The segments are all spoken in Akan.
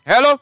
Hello.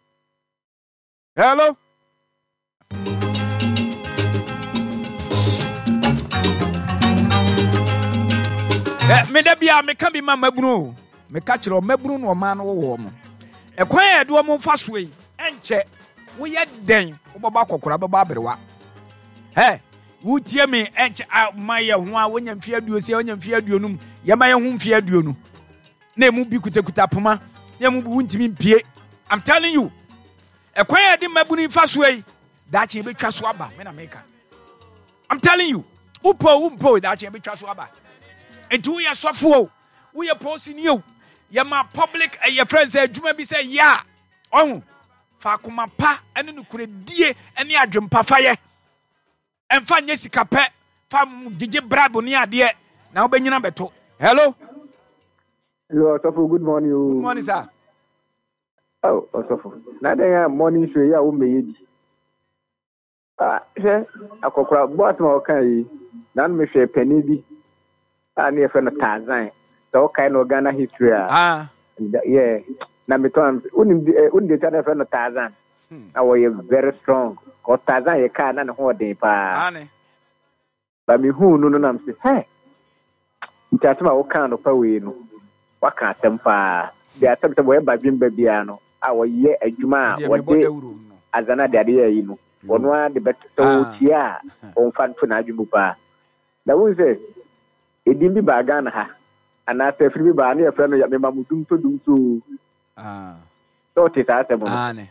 Me da bia me ka bi ma mabunu. Me ka kire o mabunu no ma no wo mo. Ekwan ya de o mo fa so yi. Enche wo ye den wo baba kokora baba aberewa. Wo tie me enche ma ye ho a wonya mfie aduo se wonya mfie aduo num. Ye ma ye ho mfie aduo no. Na emu bi kutakuta poma. Ye mu bu ntimi mpie. I'm telling you. Ekwan ya de mabunu fa so yi. Da che be twa so aba me na meka. I'm telling you. Upo da che be twa so aba. And we are software, we are posting you. Yama public and your friends say, Juma be say, yeah. Oh, Fakuma pa, and then you could dear any adjum pa fire. And fan Jessica pet, fam DJ Brabonia dear. Now Benjamin Beto. Hello. Hello, Osofo, good morning. Good morning, sir. Oh, Osofo. Now they are morning show, ya umbe. Akokra, boss mo kai. Nan me share penny bi. And your friend Tarzan, so kind of Ghana history. Yeah, number two, undi tell friend of Tarzan. Now we are very strong. Cause Tarzan, you can't and hold the pa. But me who no, I'm saying, hey, that's my kind of power. What can't them pa? They are something where by Jim Babiano. Our year a Juma, what day as another day, you know. One the better so here on fan for Najupa. That was it. Edimbi bagana ha anase free ba na efre no ya me mamudum to dum so so tita asemo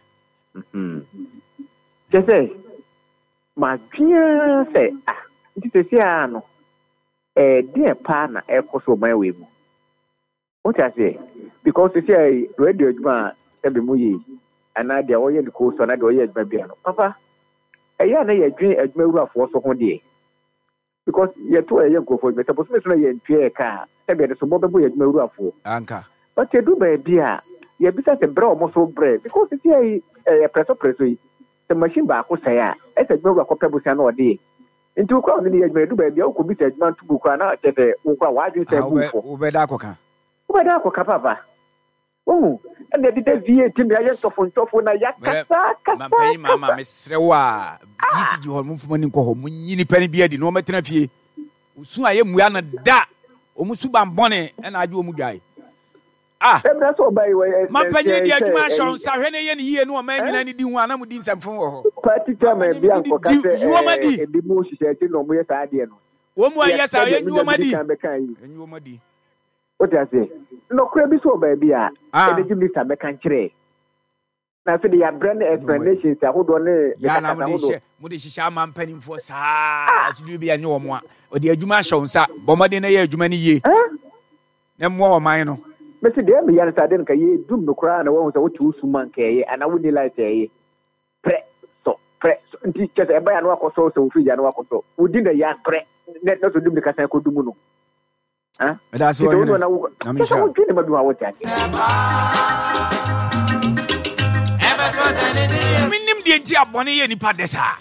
kese ma twia se ntisi ano die pa na ekoso man we mu what I say because you say radio aduma e be mu yi ana dia wo ye ko so na dia wo ye aduma bia no papa eya na ye dwen aduma wurafo so ho de because you to a young go for better, but Miss Ray and Pierre car, and the suburban boy at Murafo. Anka. But you do, my dear, you have besides a brown muscle bread because it's a press of pressure. The machine back was say, as a Muraco Pebusan or day. Into a crowd in the edge, may be could be said, man to book an out at the why you say, Ubedacoca. Ubedacoca, papa. Oh, and they did a V8 in the yes of on top when I yak. Mamma, Miss Rewa. Easy you move money go home. You penny beard, no matter if you. Soon I am Wiana da. Omusuban bonnet and I do Mugai. That's all by way. My penny, dear Marshall, Sahene, and ye no man, and any do one, I'm doing some for Party time and Bianco. You are my dear. The bush said, no, we are idea. One more, yes, I am you are my dear. And you are my dear. What I say? No crabby so baby. And give me some country. Now, for the brand explanations, I would only Mudish man penning for sa, you be a new one, or the Juma shown, sir, Bomadina, Jumani ye. Then more minor. Mr. Debbie, I didn't do no crown, I was a two monkey, and I wouldn't like a press just a buy and walk or so free and walk or so. Who did a young press, not to do because I could do. That's what I'm sure. Minim de ntia bone ye nipa desa.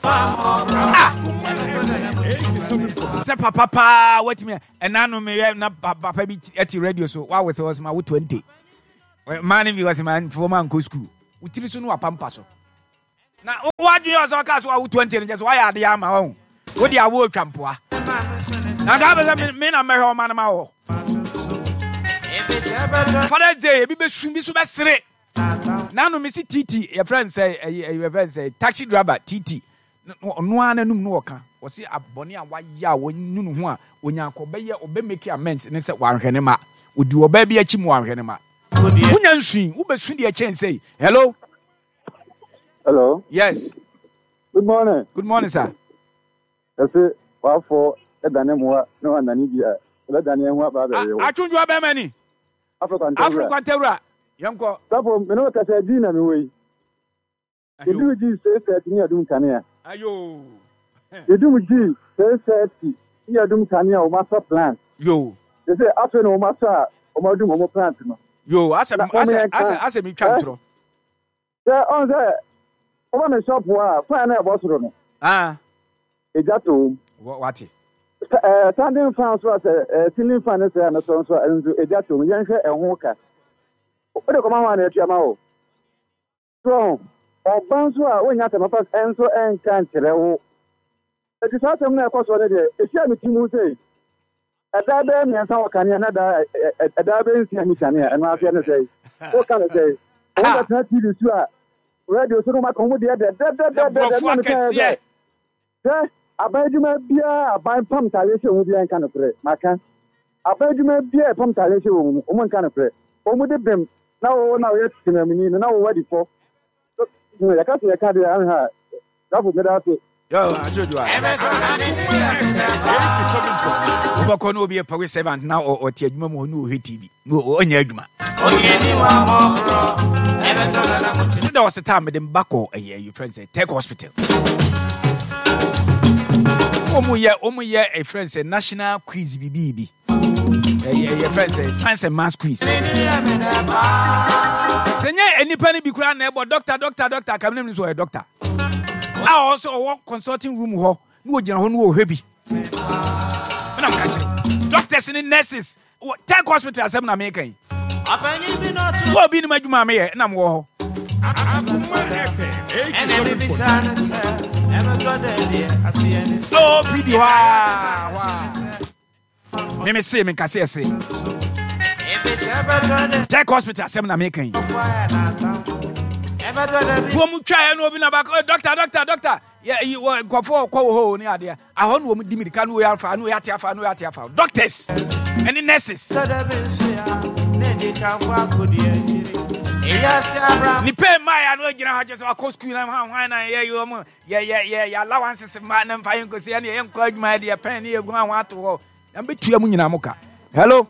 Se papa what me enanu me na papa bi eti radio so wa was ma 20. Man bi was man for man go school. Utiri so no apampa so. Na wa dwen yo so ka so wa 20 just why ade ama ho. Wo dia wo twampoa. Na ga be me na me ho man ma ho. Father's Day bi be sum bi so be sere. Now no Missy TT, your friend say taxi driver TT. No one num no ka. O si abone a waya wo nyunu ho a onyanko be ye obe make amends ne se wanhwene ma. Odi oba bi achi mu wanhwene ma. Unya nsuin, wo be su de chen say. Hello. Hello. Yes. Good morning. Good morning, sir. That's it. Wa for edane mo no anani bia. Edane ho aba be ye. Atunju aba mani. African Terra. Yanko. Sapo me no ka say na me we. Edu ji say ni adum kanea. Ayo. Edu ji say ni adum kanea o master plan. Yo. They say after no master o ma dum o plant no. Yo, asa mi twantro. Yeah, on there. O ma me shop wa, fa na e bo soro no. Ejato. What? Standing fan so ceiling fan say na so ejato, yen hwe ehwo ka. O de ko ma wa na etua ma o. So, or Bansua, when you have a purpose, and so and can't tell. It is not a mere cost on it. It's a meeting say. A dabby and some can another a dabby and and I'll say, what can I say? What can I tell you? Radio so much come there. Abeduma bia aban pam talese wo bia nka no pre maka abeduma bia pam talese wo mo nka no pre o mo de bem na wo na wo yetina mini na wo wadi fo no ya ka se ya ka de an ha dafu me da se yo ajojo a wo ko no obi e power servant na o ti adwuma mo no o TV no o nya adwuma this was the time with them back or your friends say Tech Hospital. Omu ye a friend say national quiz BBB. Your friend say science and math quiz. Say any penny be crying about doctor come name so a doctor. I also work consulting room ho no no heavy. When I'm catching doctors and nurses Tech Hospital as I'm making. What be my juma me and I'm war. So video me say me kase say Tech Hospital say na making wo mu twa no obi na back doctor yeah you go for ho ni ade a ho no wo mu dimirika no ya fa no ya tiafa doctors and nurses ni pay my no gina ha just akọ school na hwan na you mo yeah allowances ma na mfa yin ko se na yen ko adwuma de pen na egu hwan ato ho na betua mu nyina muka hello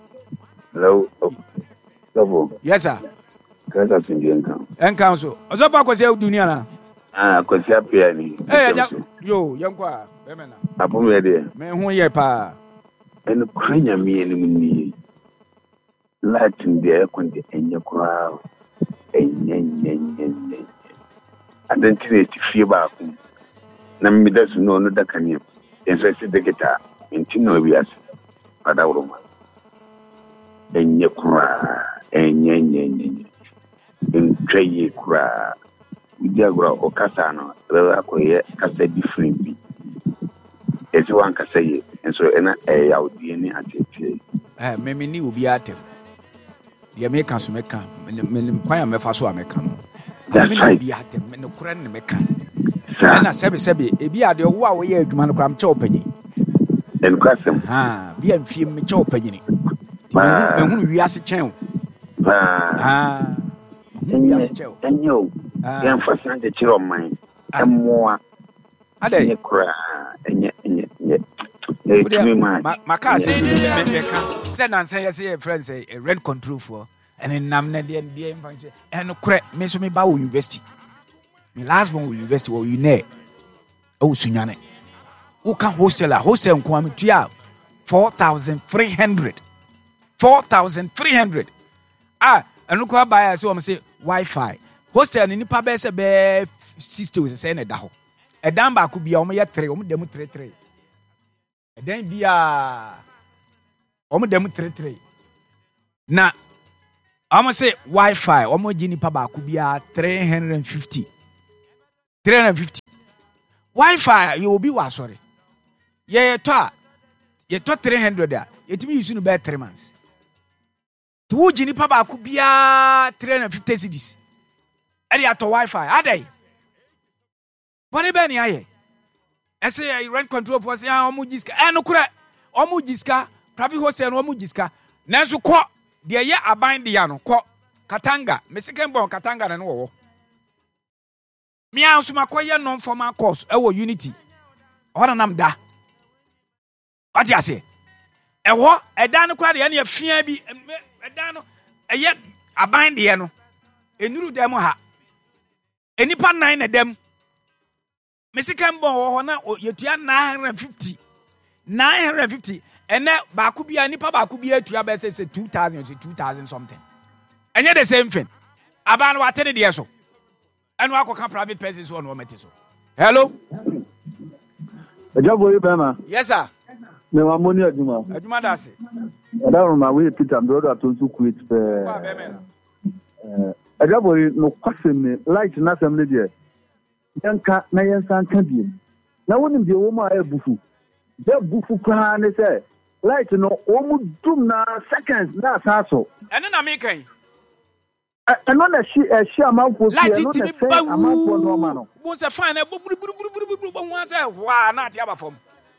yes sir Kasa sindienka enka so ozo pa ko se dunia na ko se apia ni yo yankwa be me na apo me de me hu ye pa en kranya mi ni munni latin de konde enye kura enye adentire ti fie ba ku na mi da su no da kanye enso se de geta intino bias ada uruma enye kura enye ntwaye kura udiagura okasa no rela koye kasa different bi ezi wan kasa ye enso ena yaudie ni atete me ni obi atem ye me kan so me kan me kwanya me fa so a me kan no me obi atem me kura ne me kan na sebe ebi ade wo a wo ye adwuma no kura mche opanyi en kwasem bi amfie me che opanyi ni me hunu wiase chen enyo yan fasan de chiro man emmoa ade kura enye maka say me ka say nan say yes friends say rent control for and nam na de mfanche en kure me so me ba wo university me last one wo university wo une o sunyane wo ka hostel nko am tua 4,300 enu ko ba say o me say Wi-Fi hostel ni nipa be say be 60 say na da ho edan ba ku bia o me ye 3 o me dem 33 edan bia o me dem 33 na o me say Wi-Fi o me gi nipa ba ku bia 350 Wi-Fi you be wa sorry ye to 300 a yetimi use no be 3 months to wo gi nipa ba ku bia 350 cedis eri ato Wi-Fi adai body be ni aye say rent control for say omu giska no kura omu giska private hostel no omu giska nanso ko de ye aban de ya no ko Katanga Mexican born Katanga na no wo mi anso makoye non formal course e wo Unity hona nam da ati ase e ho eda no kura de na afia bi eda no eye aban de no enuru dem ha enipa 9 na dem Mexican born wo na yetua 950 ene ba ku bia nipa ba ku bia atua be say 2000 something enye the same thing aban wa tene de so enu akoka private person so no meti so hello Ejabo ibema yes sir me wa moni aduma dase Adaru ma we Peter brother to quit Agabori no kwasem light na asem ne de yanka na yansan ka biem na wonim de wo ma ebufu de bufu kwa ne say light no wo mu dum na seconds na asaso ene na me kan eno na shi amanfo light eno ti na ni say amanfo no ma no bo se fine na buru bo wan say wa na ati aba fam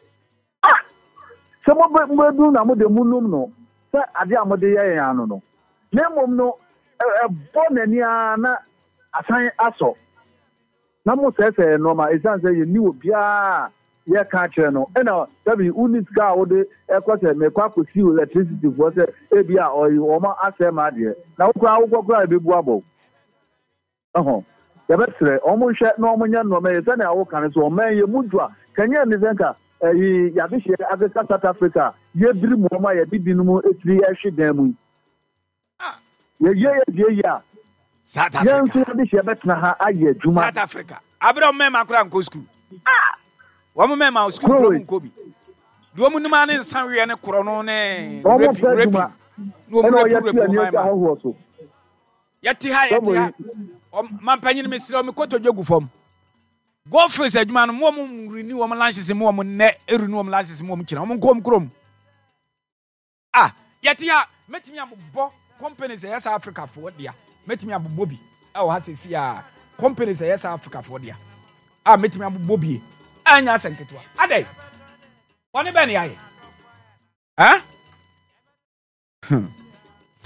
se mo du na mo de munum no se ade amode ye yan no na mom no bo na ni na asan aso na mo se no ma esan say ye ni obia ye ka kire no na tabi unit ka wo de ekose me kwa ko si electricity for say e bia o ma asema de na wo kwa bebu abo ya betre o mo hwe na o mo nya no ma ye se na wo kan so o man ye mudua kanya ni zenka ya bi she Africa South Africa ye biri mo ma ye bibinu mu etiri e hwe dan mu ye ya South Africa yan so bi she betna ha aye juma South Africa abro me makura nko school wo mo me ma school pro nko bi do mo nima ne nsan we ne koro no ne repi no mo repi ma yati ha mampanyin me sire me koto dwegu fam go face adwuma no mo reni wo mo lanches mo ne eruni wo mo lanches mo kina mo nkom krom yati ha metimi abbo companies yes Africa for dia metimi abbo bi ha sesi companies yes Africa for dia metimi abbo bi anya senketwa adai woni be ne yaye